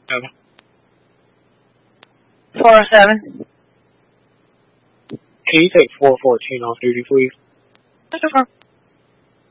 Over. 407. Can you take 414 off duty, please? That's over.